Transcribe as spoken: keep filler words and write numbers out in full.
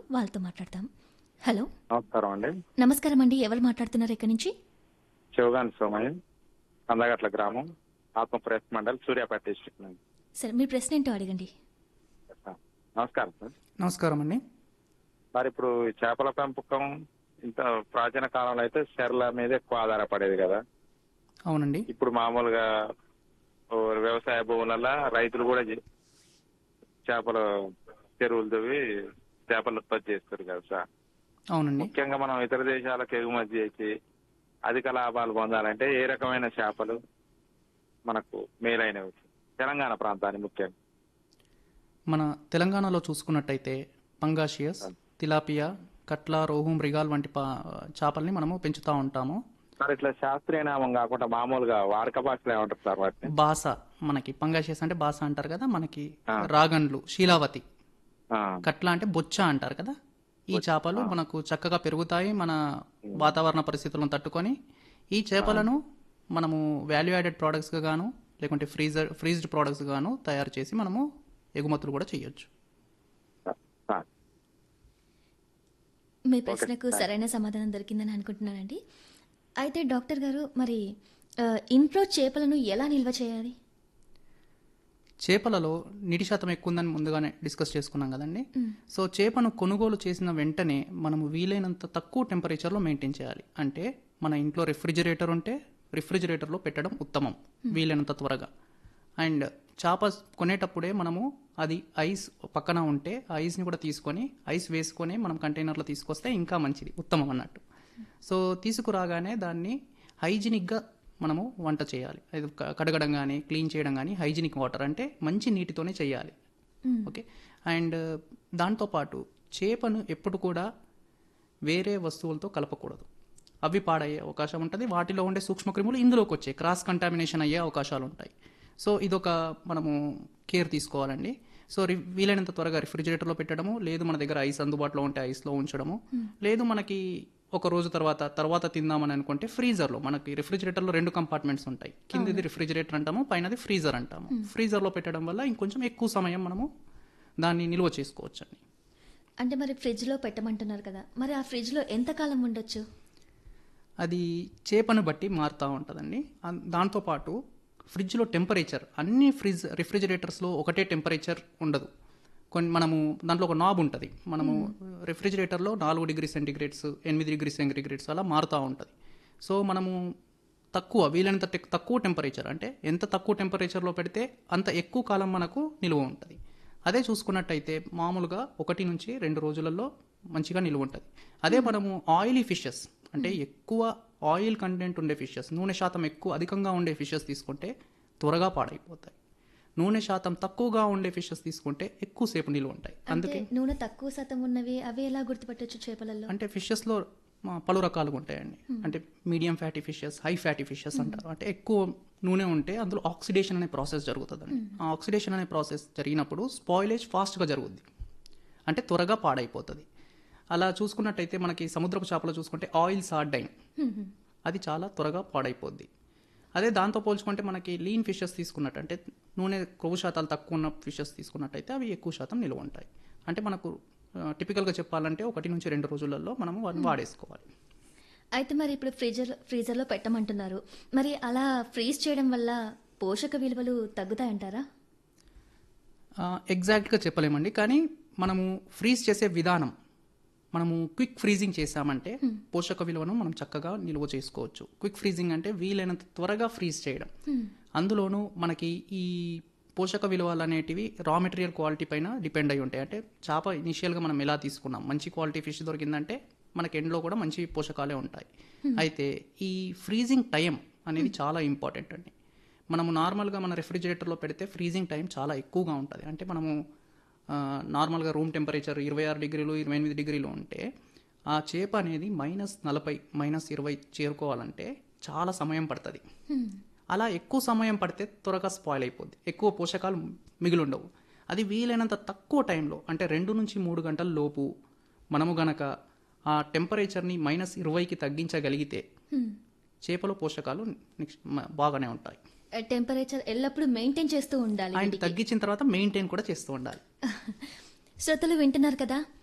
వాళ్ళతో మాట్లాడతాం. హలో, నమస్కారం అండి. నమస్కారం అండి. ఎవరు మాట్లాడుతున్నారు? ఎక్కడి నుంచి? శివగాని సోమయ్య, కందగట్ల గ్రామం, ఆత్మప్రయత్ మండల్, సూర్యాపేట డిస్ట్రిక్ట్ నుండి. సరే, మీ ప్రశ్న ఏంటో అడగండి. నమస్కారం సార్. నమస్కారం అండి. మరి ఇప్పుడు ఈ చేపల పెంపకం ఇంత ప్రాచీన కాలంలో అయితే చెర్ల మీద ఎక్కువ ఆధారపడేది కదా. అవునండి. ఇప్పుడు మామూలుగా ఓ వ్యవసాయ భూములలో రైతులు కూడా చే- చేపల చెరువులు తవ్వి చేపలు ఉత్పత్తి చేస్తారు కదా సార్. అవునండి. ముఖ్యంగా మనం ఇతర దేశాలకు ఎగుమతి చేసి అధిక లాభాలు పొందాలంటే ఏ రకమైన చేపలు మనకు మేలైనవి? తెలంగాణ ప్రాంతాన్ని ముఖ్యంగా. మన తెలంగాణలో చూసుకున్నట్టయితే పంగాషియస్, తిలాపియా, కట్ల, రోహు, మృగాల్ వంటి పా చేపల్ని మనము పెంచుతూ ఉంటాము. సార్ ఇట్లా శాస్త్రీయ నామం కాకుండా మామూలుగా వాడక భాషలో ఏమంటారు సార్ వాటిని? బాస, మనకి పంగాషియస్ అంటే బాస అంటారు కదా, మనకి ఆ. రాగండ్లు, శీలావతి, ఆ, కట్ల అంటే బొచ్చ అంటారు కదా. ఈ చేపలు మనకు చక్కగా పెరుగుతాయి మన వాతావరణ పరిస్థితులను తట్టుకొని. ఈ చేపలను మనము వాల్యూ యాడెడ్ ప్రోడక్ట్స్గా గాను లేకుంటే ఫ్రీజర్ ఫ్రీజ్డ్ ప్రోడక్ట్స్ గాను తయారు చేసి మనము ఎగుమతులు కూడా చేయొచ్చు. సార్ మీ ప్రశ్నకు సరైన సమాధానం దొరికిందని అనుకుంటున్నానండి. అయితే డాక్టర్ గారు, మరి ఆ, ఇంట్లో చేపలను ఎలా నిల్వ చేయాలి? చేపలలో నీటి శాతం ఎక్కువ ఉందని ముందుగానే డిస్కస్ చేసుకున్నాం కదండి. సో చేపను కొనుగోలు చేసిన వెంటనే మనము వీలైనంత తక్కువ టెంపరేచర్లో మెయింటైన్ చేయాలి. అంటే మన ఇంట్లో రిఫ్రిజిరేటర్ ఉంటే రిఫ్రిజిరేటర్లో పెట్టడం ఉత్తమం, వీలైనంత త్వరగా. అండ్ చేప కొనేటప్పుడే మనము అది ఐస్ పక్కన ఉంటే ఆ ఐస్ని కూడా తీసుకొని ఐస్ వేసుకొని మనం కంటైనర్లో తీసుకొస్తే ఇంకా మంచిది, ఉత్తమం అన్నట్టు. సో తీసుకురాగానే దాన్ని హైజీనిక్గా మనము వంట చేయాలి. అది క- కడగడం కానీ క్లీన్ చేయడం కానీ హైజీనిక్ వాటర్ అంటే మంచి నీటితోనే చేయాలి. ఓకే. అండ్ దాంతోపాటు చేపను ఎప్పుడు కూడా వేరే వస్తువులతో కలపకూడదు. అవి పాడయ్యే అవకాశం ఉంటుంది. వాటిలో ఉండే సూక్ష్మక్రిములు ఇందులోకి వచ్చే క్రాస్ కంటామినేషన్ అయ్యే అవకాశాలు ఉంటాయి. సో ఇదొక మనము కేర్ తీసుకోవాలండి. సో రి వీలైనంత త్వరగా రిఫ్రిజిరేటర్లో పెట్టడము, లేదు మన దగ్గర ఐస్ అందుబాటులో ఉంటే ఐస్లో ఉంచడము, లేదు మనకి ఒక రోజు తర్వాత తర్వాత తిందామని అనుకుంటే ఫ్రీజర్లో, మనకి రిఫ్రిజిరేటర్లో రెండు కంపార్ట్మెంట్స్ ఉంటాయి. కిందది రిఫ్రిజిరేటర్ అంటాము, పైనది ఫ్రీజర్ అంటాము. ఫ్రీజర్లో పెట్టడం వల్ల ఇంకొంచెం ఎక్కువ సమయం మనము దాన్ని నిల్వ చేసుకోవచ్చు అండి. అంటే మరి ఫ్రిడ్జ్లో పెట్టమంటున్నారు కదా, మరి ఆ ఫ్రిడ్జ్లో ఎంతకాలం ఉండొచ్చు? అది చేపను బట్టి మారుతూ ఉంటుందండి. అన్- దాంతోపాటు ఫ్రిడ్జ్లో టెంపరేచర్, అన్ని ఫ్రిడ్జ్ రిఫ్రిజిరేటర్స్లో ఒకటే టెంపరేచర్ ఉండదు. కొన్ని మనము దాంట్లో ఒక నాబ్ ఉంటుంది. మనము రిఫ్రిజిరేటర్లో నాలుగు డిగ్రీ సెంటిగ్రేడ్స్, ఎనిమిది డిగ్రీ సెంటిగ్రేడ్స్ అలా మారుతూ ఉంటుంది. సో మనము తక్కువ వీలైనంత టెక్ తక్కువ టెంపరేచర్, అంటే ఎంత తక్కువ టెంపరేచర్లో పెడితే అంత ఎక్కువ కాలం మనకు నిలువ ఉంటుంది. అదే చూసుకున్నట్టయితే మామూలుగా ఒకటి నుంచి రెండు రోజులలో మంచిగా నిలువ ఉంటుంది. అదే మనము ఆయిలీ ఫిషెస్, అంటే ఎక్కువ ఆయిల్ కంటెంట్ ఉండే ఫిషెస్, నూనె శాతం ఎక్కువ అధికంగా ఉండే ఫిషెస్ తీసుకుంటే త్వరగా పాడైపోతాయి. నూనె శాతం తక్కువగా ఉండే ఫిషెస్ తీసుకుంటే ఎక్కువసేపు నిలువ ఉంటాయి. అంటే అందుకే నూనె తక్కువ శాతం ఉన్నవి అవి ఎలా గుర్తుపట్టొచ్చు చేపలలో? అంటే ఫిషెస్లో పలు రకాలుగా ఉంటాయండి. అంటే medium fatty fishes, high fatty fishes అంటారు. అంటే ఎక్కువ నూనె ఉంటే అందులో ఆక్సిడేషన్ అనే ప్రాసెస్ జరుగుతుందండి. ఆ ఆక్సిడేషన్ అనే ప్రాసెస్ జరిగినప్పుడు స్పాయిలేజ్ ఫాస్ట్గా జరుగుద్ది, అంటే త్వరగా పాడైపోతుంది. అలా చూసుకున్నట్టయితే మనకి సముద్రపు చేపలు చూసుకుంటే ఆయిల్ సార్డైన్, అది చాలా త్వరగా పాడైపోద్ది. అదే దాంతో పోల్చుకుంటే మనకి లీన్ ఫిషెస్ తీసుకున్నట్టు, అంటే నూనె కొవ్వు శాతాలు తక్కువ ఉన్న ఫిషెస్ తీసుకున్నట్టయితే అవి ఎక్కువ శాతం నిల్వ ఉంటాయి. అంటే మనకు టిపికల్గా చెప్పాలంటే ఒకటి నుంచి రెండు రోజులలో మనము వాటిని వాడేసుకోవాలి. అయితే మరి ఇప్పుడు ఫ్రీజర్ ఫ్రీజర్లో పెట్టమంటున్నారు, మరి అలా ఫ్రీజ్ చేయడం వల్ల పోషక విలువలు తగ్గుతాయంటారా? ఎగ్జాక్ట్గా చెప్పలేమండి, కానీ మనము ఫ్రీజ్ చేసే విధానం, మనము క్విక్ ఫ్రీజింగ్ చేసామంటే పోషక విలువను మనం చక్కగా నిల్వ చేసుకోవచ్చు. క్విక్ ఫ్రీజింగ్ అంటే వీలైనంత త్వరగా ఫ్రీజ్ చేయడం. అందులోనూ మనకి ఈ పోషక విలువలు అనేటివి రా మెటీరియల్ క్వాలిటీ పైన డిపెండ్ అయి ఉంటాయి. అంటే చేప ఇనిషియల్గా మనం ఎలా తీసుకున్నాం, మంచి క్వాలిటీ ఫిష్ దొరికిందంటే మనకి ఎండ్లో కూడా మంచి పోషకాలే ఉంటాయి. అయితే ఈ ఫ్రీజింగ్ టైం అనేది చాలా ఇంపార్టెంట్ అండి. మనము నార్మల్గా మన రెఫ్రిజిరేటర్లో పెడితే ఫ్రీజింగ్ టైం చాలా ఎక్కువగా ఉంటుంది. అంటే మనము ఆ, నార్మల్గా రూమ్ టెంపరేచర్ ఇరవై ఆరు డిగ్రీలు ఇరవై ఎనిమిది డిగ్రీలు ఉంటే ఆ చేప అనేది మైనస్ నలభై మైనస్ ఇరవై చేరుకోవాలంటే చాలా సమయం పడుతుంది. అలా ఎక్కువ సమయం పడితే త్వరగా స్పాయిల్ అయిపోద్ది, ఎక్కువ పోషకాలు మిగిలి ఉండవు. అది వీలైనంత తక్కువ టైంలో, అంటే రెండు నుంచి మూడు గంటల లోపు మనము గనక ఆ టెంపరేచర్ని మైనస్ ఇరవైకి తగ్గించగలిగితే చేపల పోషకాలు నెక్స్ట్ మ- బాగానే ఉంటాయి. టెంపరేచర్ ఎల్లప్పుడూ మెయింటైన్ చేస్తూ ఉండాలి అండ్ వీటికి. తగ్గించిన తర్వాత మెయింటైన్ కూడా చేస్తూ ఉండాలి. శ్రోతలు వింటున్నారు కదా,